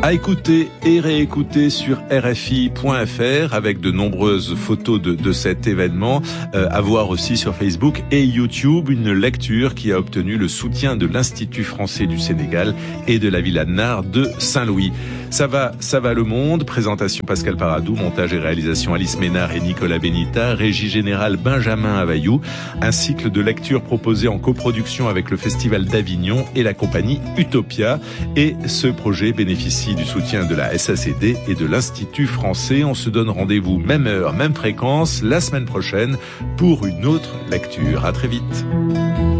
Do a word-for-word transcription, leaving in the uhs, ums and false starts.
À écouter et réécouter sur R F I point F R avec de nombreuses photos de, de cet événement. Euh, à voir aussi sur Facebook et YouTube, une lecture qui a obtenu le soutien de l'Institut français du Sénégal et de la Villa de Nard de Saint-Louis. Ça va, ça va le monde. Présentation Pascal Paradou, montage et réalisation Alice Ménard et Nicolas Benita, régie générale Benjamin Availlou. Un cycle de lecture proposé en coproduction avec le Festival d'Avignon et la compagnie Utopia. Et ce projet bénéficie du soutien de la S A C D et de l'Institut français. On se donne rendez-vous même heure, même fréquence la semaine prochaine pour une autre lecture. À très vite.